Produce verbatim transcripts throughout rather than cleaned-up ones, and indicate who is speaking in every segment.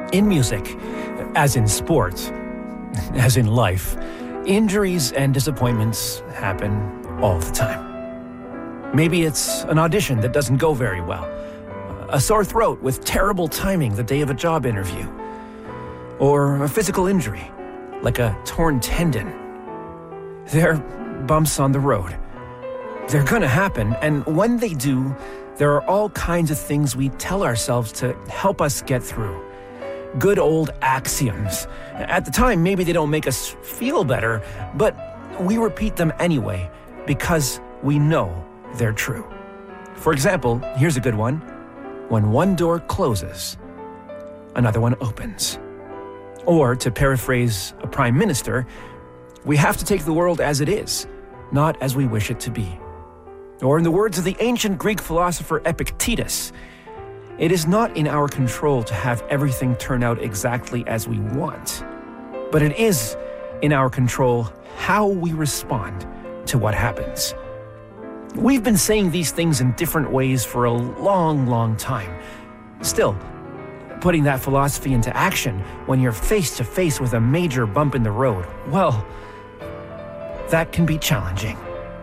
Speaker 1: In music, as in sports, as in life, injuries and disappointments happen all the time. Maybe it's an audition that doesn't go very well, a sore throat with terrible timing the day of a job interview, or a physical injury, like a torn tendon. They're bumps on the road. They're gonna happen, and when they do, there are all kinds of things we tell ourselves to help us get through. Good old axioms. At the time, maybe they don't make us feel better, but we repeat them anyway because we know they're true. For example, here's a good one. When one door closes, another one opens. Or, to paraphrase a prime minister, we have to take the world as it is, not as we wish it to be. Or in the words of the ancient Greek philosopher Epictetus, it is not in our control to have everything turn out exactly as we want, but it is in our control how we respond to what happens. We've been saying these things in different ways for a long, long time. Still, putting that philosophy into action when you're face to face with a major bump in the road, well, that can be challenging.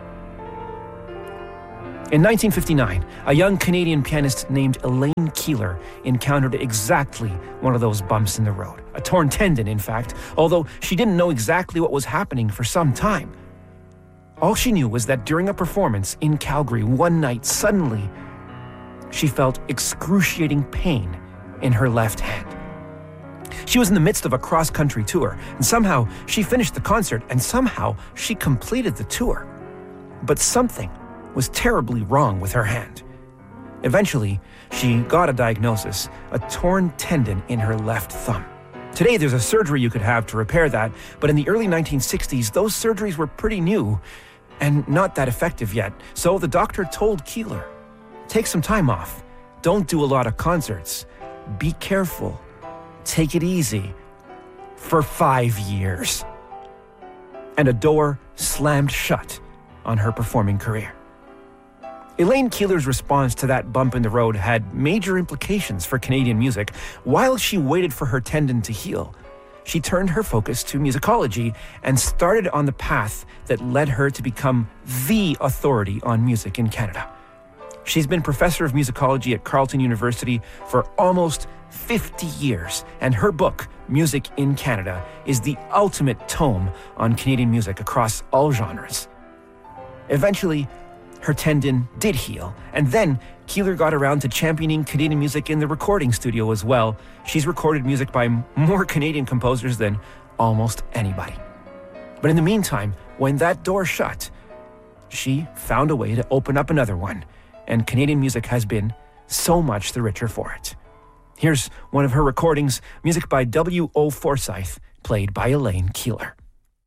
Speaker 1: In nineteen fifty-nine, a young Canadian pianist named Elaine Keeler encountered exactly one of those bumps in the road. A torn tendon, in fact, although she didn't know exactly what was happening for some time. All she knew was that during a performance in Calgary one night, suddenly, she felt excruciating pain in her left hand. She was in the midst of a cross-country tour, and somehow she finished the concert, and somehow she completed the tour. But something was terribly wrong with her hand. Eventually, she got a diagnosis, a torn tendon in her left thumb. Today, there's a surgery you could have to repair that, but in the early nineteen sixties, those surgeries were pretty new and not that effective yet. So the doctor told Keeler, take some time off. Don't do a lot of concerts. Be careful. Take it easy. For five years. And a door slammed shut on her performing career. Elaine Keeler's response to that bump in the road had major implications for Canadian music. While she waited for her tendon to heal, she turned her focus to musicology and started on the path that led her to become the authority on music in Canada. She's been professor of musicology at Carleton University for almost fifty years, and her book, Music in Canada, is the ultimate tome on Canadian music across all genres. Eventually, her tendon did heal, and then Keeler got around to championing Canadian music in the recording studio as well. She's recorded music by more Canadian composers than almost anybody. But in the meantime, when that door shut, she found a way to open up another one, and Canadian music has been so much the richer for it. Here's one of her recordings, music by W O Forsyth, played by Elaine Keeler.